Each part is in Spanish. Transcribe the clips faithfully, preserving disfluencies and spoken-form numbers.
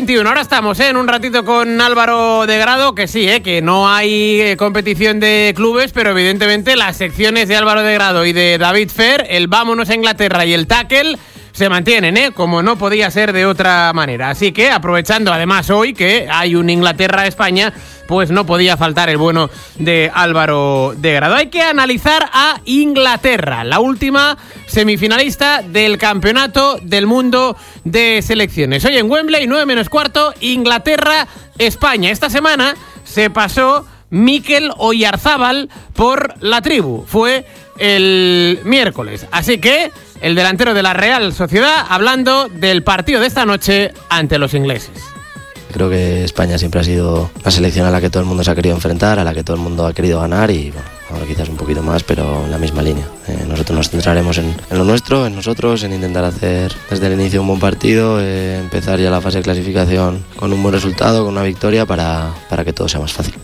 veintiuno, ahora estamos ¿eh? en un ratito con Álvaro de Grado, que sí, ¿eh? que no hay eh, competición de clubes, pero evidentemente las secciones de Álvaro de Grado y de David Fer, el vámonos a Inglaterra y el tackle, se mantienen, ¿eh? como no podía ser de otra manera. Así que, aprovechando además hoy que hay un Inglaterra-España, pues no podía faltar el bueno de Álvaro de Grado. Hay que analizar a Inglaterra, la última semifinalista del Campeonato del Mundo de Selecciones. Hoy en Wembley, nueve menos cuarto, Inglaterra-España. Esta semana se pasó Mikel Oyarzábal por la tribu. Fue el miércoles. Así que el delantero de la Real Sociedad hablando del partido de esta noche ante los ingleses. Creo que España siempre ha sido la selección a la que todo el mundo se ha querido enfrentar, a la que todo el mundo ha querido ganar y bueno, ahora quizás un poquito más, pero en la misma línea. Eh, nosotros nos centraremos en, en lo nuestro, en nosotros, en intentar hacer desde el inicio un buen partido, eh, empezar ya la fase de clasificación con un buen resultado, con una victoria para, para que todo sea más fácil.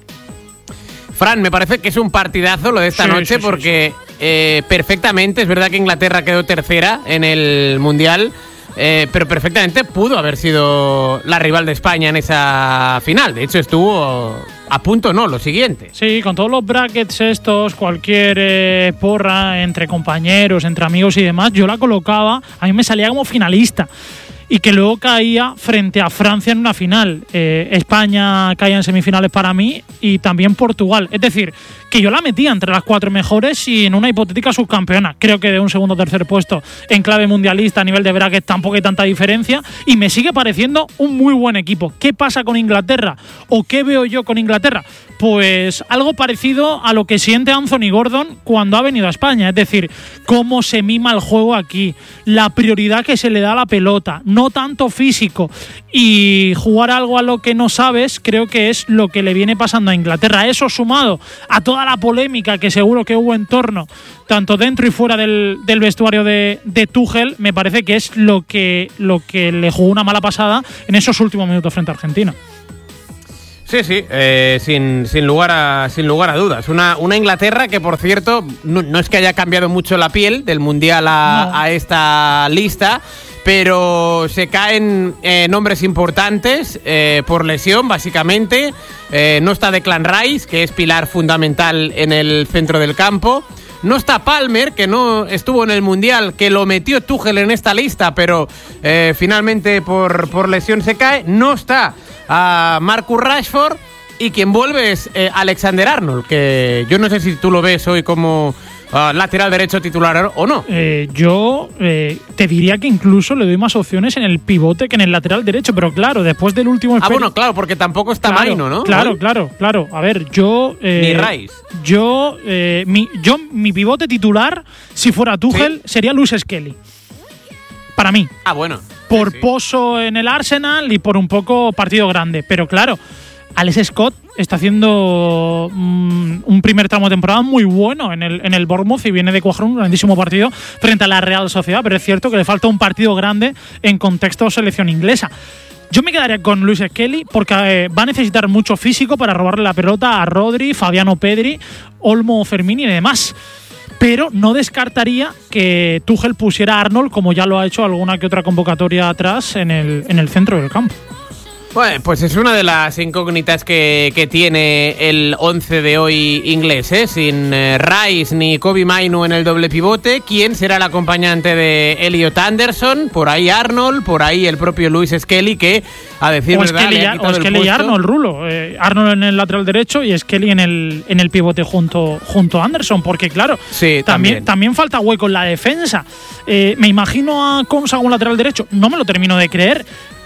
Fran, me parece que es un partidazo lo de esta sí, noche sí, porque sí, sí. Eh, perfectamente, es verdad que Inglaterra quedó tercera en el Mundial, eh, pero perfectamente pudo haber sido la rival de España en esa final. De hecho, estuvo a punto, no, lo siguiente. Sí, con todos los brackets estos, cualquier eh, porra entre compañeros, entre amigos y demás, yo la colocaba, a mí me salía como finalista. Y que luego caía frente a Francia en una final. Eh, España caía en semifinales para mí y también Portugal. Es decir, que yo la metía entre las cuatro mejores y en una hipotética subcampeona. Creo que de un segundo o tercer puesto en clave mundialista a nivel de bracket tampoco hay tanta diferencia y me sigue pareciendo un muy buen equipo. ¿Qué pasa con Inglaterra? ¿O qué veo yo con Inglaterra? Pues algo parecido a lo que siente Anthony Gordon cuando ha venido a España. Es decir, cómo se mima el juego aquí, la prioridad que se le da a la pelota, no tanto físico, y jugar algo a lo que no sabes, creo que es lo que le viene pasando a Inglaterra. Eso sumado a toda la polémica que seguro que hubo en torno, tanto dentro y fuera del, del vestuario de, de Tuchel, me parece que es lo que, lo que le jugó una mala pasada en esos últimos minutos frente a Argentina. Sí, sí, eh, sin, sin, lugar a, sin lugar a dudas. Una, una Inglaterra que, por cierto, no, no es que haya cambiado mucho la piel del Mundial a, no. a esta lista, pero se caen eh, nombres importantes eh, por lesión, básicamente. Eh, no está Declan Rice, que es pilar fundamental en el centro del campo. No está Palmer, que no estuvo en el Mundial, que lo metió Tuchel en esta lista, pero eh, finalmente por, por lesión se cae. No está a Marcus Rashford y quien vuelve es eh, Alexander Arnold, que yo no sé si tú lo ves hoy como uh, lateral derecho titular o no. Eh, yo eh, te diría que incluso le doy más opciones en el pivote que en el lateral derecho, pero claro, después del último... Ah, bueno, claro, porque tampoco está claro, Maino, ¿no? Claro, claro, claro. A ver, yo... Eh, Ni Rice. Yo, eh, mi, yo, mi pivote titular, si fuera Tuchel, ¿sí? sería Luis Skelly. Para mí. Ah, bueno. Por sí, sí. pozo en el Arsenal y por un poco partido grande. Pero claro, Alex Scott está haciendo mm, un primer tramo de temporada muy bueno en el, en el Bournemouth y viene de cuajar un grandísimo partido frente a la Real Sociedad. Pero es cierto que le falta un partido grande en contexto selección inglesa. Yo me quedaría con Luis Skelly porque eh, va a necesitar mucho físico para robarle la pelota a Rodri, Fabiano Pedri, Olmo, Fermín y demás. Pero no descartaría que Tuchel pusiera a Arnold, como ya lo ha hecho alguna que otra convocatoria atrás, en el, en el centro del campo. Bueno, pues es una de las incógnitas que, que tiene el once de hoy inglés, ¿eh? Sin eh, Rice ni Kobbie Mainoo en el doble pivote. ¿Quién será el acompañante de Elliot Anderson? Por ahí Arnold, por ahí el propio Luis Skelly, que a decir o verdad Skelly, le ha quitado o Skelly el puesto. y Arnold, Rulo. Eh, Arnold en el lateral derecho y Skelly en el, en el pivote junto, junto a Anderson, porque claro, sí, también, también. también falta hueco en la defensa. Eh, me imagino a Konsa como lateral derecho, no me lo termino de creer,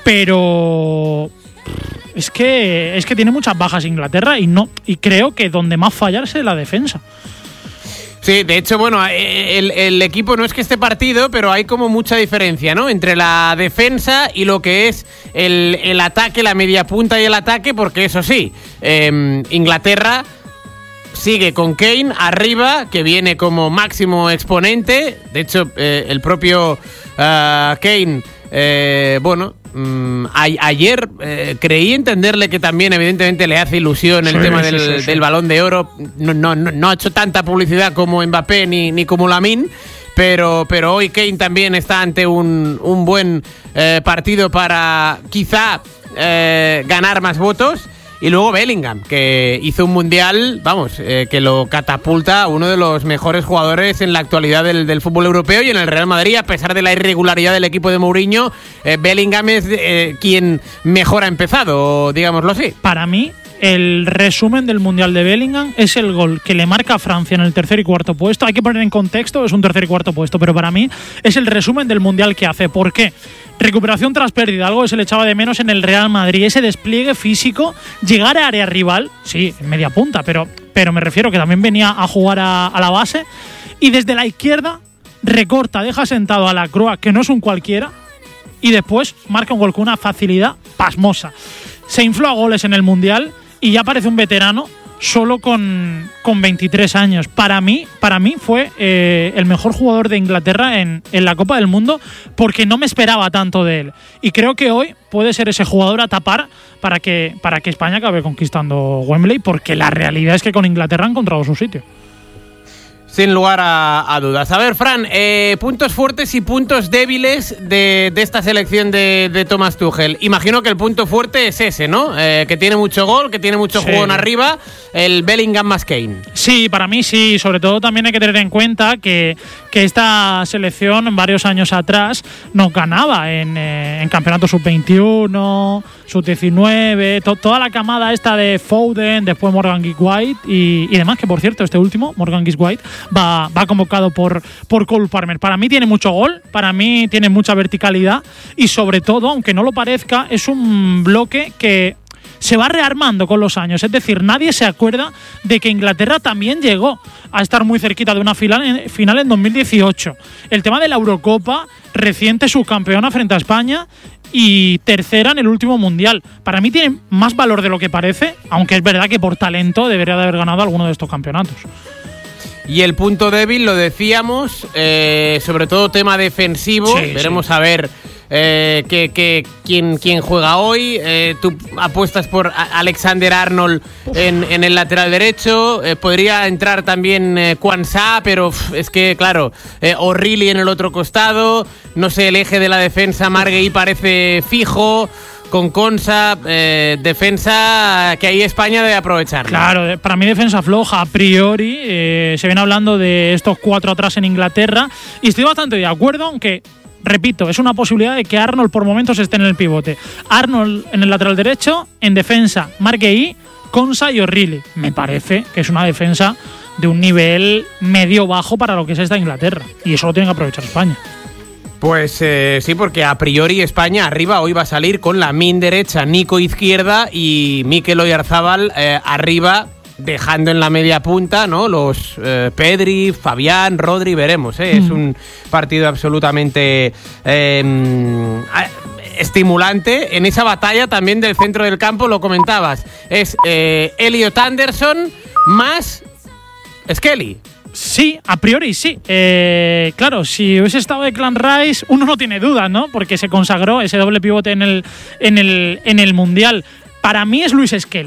pero es que es que tiene muchas bajas Inglaterra y no y creo que donde más fallarse es la defensa. Sí, de hecho, bueno, el, el equipo no es que esté partido, pero hay como mucha diferencia, ¿no? Entre la defensa y lo que es el, el ataque, la media punta y el ataque, porque eso sí, eh, Inglaterra sigue con Kane arriba, que viene como máximo exponente. De hecho, eh, el propio uh, Kane, eh, bueno... Mm, a, ayer eh, creí entenderle que también evidentemente le hace ilusión el sí, tema sí, del, sí, sí. del Balón de Oro. No, no, no, no ha hecho tanta publicidad como Mbappé ni, ni como Lamine, pero, pero hoy Kane también está ante un, un buen eh, partido para quizá eh, ganar más votos. Y luego Bellingham, que hizo un mundial, vamos, eh, que lo catapulta a uno de los mejores jugadores en la actualidad del, del fútbol europeo y en el Real Madrid, a pesar de la irregularidad del equipo de Mourinho, eh, Bellingham es eh, quien mejor ha empezado, digámoslo así. Para mí, el resumen del Mundial de Bellingham es el gol que le marca a Francia en el tercer y cuarto puesto. Hay que poner en contexto, es un tercer y cuarto puesto, pero para mí es el resumen del Mundial que hace. ¿Por qué? Recuperación tras pérdida, algo que se le echaba de menos en el Real Madrid. Ese despliegue físico, llegar a área rival, sí, en media punta, pero, pero me refiero que también venía a jugar a, a la base. Y desde la izquierda recorta, deja sentado a la Croix, que no es un cualquiera, y después marca un gol con una facilidad pasmosa. Se infló a goles en el Mundial y ya parece un veterano solo con, con veintitrés años. Para mí, para mí fue eh, el mejor jugador de Inglaterra en, en la Copa del Mundo, porque no me esperaba tanto de él. Y creo que hoy puede ser ese jugador a tapar para que, para que España acabe conquistando Wembley, porque la realidad es que con Inglaterra ha encontrado su sitio. Sin lugar a, a dudas. A ver, Fran, eh, puntos fuertes y puntos débiles de, de esta selección de, de Thomas Tuchel. Imagino que el punto fuerte es ese, ¿no? Eh, que tiene mucho gol, que tiene mucho sí. juego en arriba, el Bellingham más Kane. Sí, para mí sí. Sobre todo también hay que tener en cuenta que, que esta selección varios años atrás nos ganaba en, eh, en campeonato sub veintiuno, sub diecinueve, to, toda la camada esta de Foden, después Morgan Gibbs-White y, y demás, que por cierto, este último, Morgan Gibbs-White, Va, va convocado por, por Cole Palmer. Para mí tiene mucho gol, para mí tiene mucha verticalidad y sobre todo, aunque no lo parezca, es un bloque que se va rearmando con los años. Es decir, nadie se acuerda de que Inglaterra también llegó a estar muy cerquita de una final en, final en dos mil dieciocho. El tema de la Eurocopa, reciente subcampeona frente a España y tercera en el último Mundial. Para mí tiene más valor de lo que parece, aunque es verdad que por talento debería de haber ganado alguno de estos campeonatos. Y el punto débil, lo decíamos, eh, sobre todo tema defensivo. Sí, Veremos sí. a ver eh, que, que, quién, quién juega hoy. Eh, tú apuestas por Alexander Arnold en, en el lateral derecho. Eh, podría entrar también eh, Quansah, pero uf, es que, claro, eh, O'Reilly en el otro costado. No sé, el eje de la defensa, Marguerite parece fijo. Con Konsa, eh, defensa que ahí España debe aprovechar. Claro, para mí defensa floja a priori. Eh, se viene hablando de estos cuatro atrás en Inglaterra y estoy bastante de acuerdo, aunque, repito, es una posibilidad de que Arnold por momentos esté en el pivote. Arnold en el lateral derecho, en defensa Marguerite, Konsa y O'Reilly. Me parece que es una defensa de un nivel medio-bajo para lo que es esta Inglaterra y eso lo tiene que aprovechar España. Pues eh, sí, porque a priori España arriba hoy va a salir con Lamine derecha, Nico izquierda y Mikel Oyarzabal eh, arriba, dejando en la media punta, ¿no? Los eh, Pedri, Fabián, Rodri, veremos, ¿eh? Mm. Es un partido absolutamente eh, estimulante. En esa batalla también del centro del campo, lo comentabas, es eh, Elliot Anderson más Skelly. Sí, a priori sí. Eh, claro, si hubiese estado Declan Rice, uno no tiene dudas, ¿no? Porque se consagró ese doble pivote en el, en el, en el Mundial. Para mí es Luis Skelly.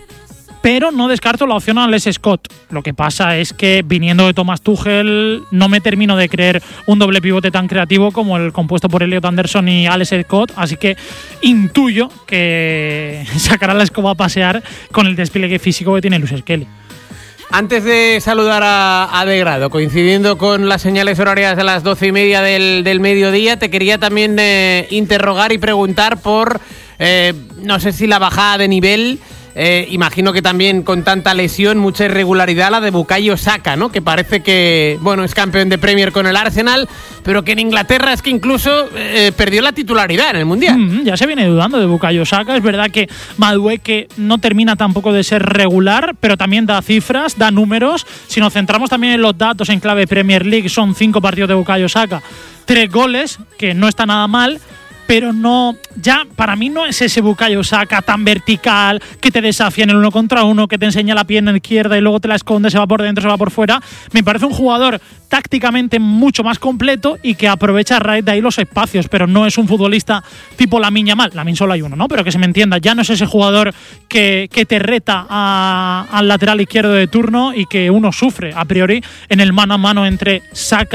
Pero no descarto la opción a Les Scott. Lo que pasa es que viniendo de Thomas Tuchel no me termino de creer un doble pivote tan creativo como el compuesto por Elliot Anderson y Alex Scott, así que intuyo que sacará la escoba a pasear con el despliegue físico que tiene Luis Skelly. Antes de saludar a, a De Grado, coincidiendo con las señales horarias de las doce y media del, del mediodía, te quería también eh, interrogar y preguntar por, eh, no sé si la bajada de nivel, eh, imagino que también con tanta lesión, mucha irregularidad, la de Bukayo Saka, ¿no? Que parece que, bueno, es campeón de Premier con el Arsenal, pero que en Inglaterra es que incluso eh, perdió la titularidad en el Mundial. Mm, ya se viene dudando de Bukayo Saka. Es verdad que Madueke no termina tampoco de ser regular, pero también da cifras, da números. Si nos centramos también en los datos en clave Premier League, son cinco partidos de Bukayo Saka, tres goles, que no está nada mal, pero no, ya para mí no es ese Bukayo Saka tan vertical, que te desafía en el uno contra uno, que te enseña la pierna izquierda y luego te la esconde, se va por dentro, se va por fuera. Me parece un jugador tácticamente mucho más completo y que aprovecha a raíz de ahí los espacios, pero no es un futbolista tipo Lamine Yamal. Lamine solo hay uno, ¿no? Pero que se me entienda, ya no es ese jugador que, que te reta a, al lateral izquierdo de turno y que uno sufre a priori en el mano a mano entre Saka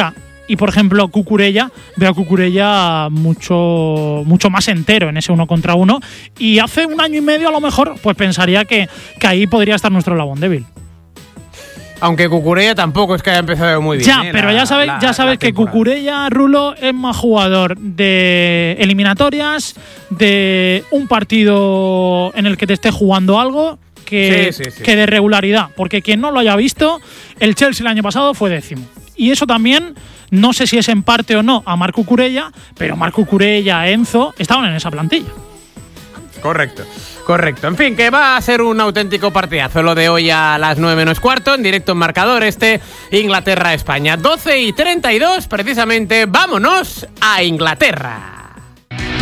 Y, por ejemplo, Cucurella, veo a Cucurella mucho, mucho más entero en ese uno contra uno. Y hace un año y medio, a lo mejor, pues pensaría que, que ahí podría estar nuestro eslabón débil. Aunque Cucurella tampoco es que haya empezado muy bien. Ya, ¿eh? pero la, ya sabes, la, ya sabes que temporada. Cucurella, Rulo, es más jugador de eliminatorias, de un partido en el que te esté jugando algo, que, sí, sí, sí. que de regularidad. Porque quien no lo haya visto, el Chelsea el año pasado fue décimo. Y eso también, no sé si es en parte o no a Marc Cucurella, pero Marc Cucurella, Enzo, estaban en esa plantilla. Correcto, correcto. En fin, que va a ser un auténtico partidazo lo de hoy a las nueve menos cuarto, en directo en Marcador Este, Inglaterra-España. doce y treinta y dos, precisamente, vámonos a Inglaterra.